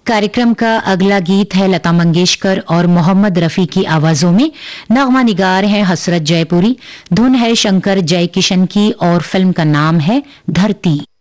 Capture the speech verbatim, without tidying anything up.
कार्यक्रम का अगला गीत है लता मंगेशकर और मोहम्मद रफी की आवाजों में। नगमा निगार है हसरत जयपुरी, धुन है शंकर जयकिशन की और फिल्म का नाम है धरती।